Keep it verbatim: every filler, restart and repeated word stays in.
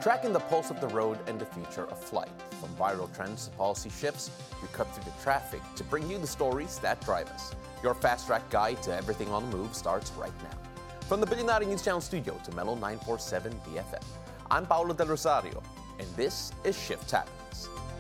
Tracking the pulse of the road and the future of flight. From viral trends to policy shifts, we cut through the traffic to bring you the stories that drive us. Your Fast Track guide to everything on the move starts right now. From the Billionaire News Channel studio to Mellow nine forty-seven B F M, I'm Paolo Del Rosario, and this is Shift Happens.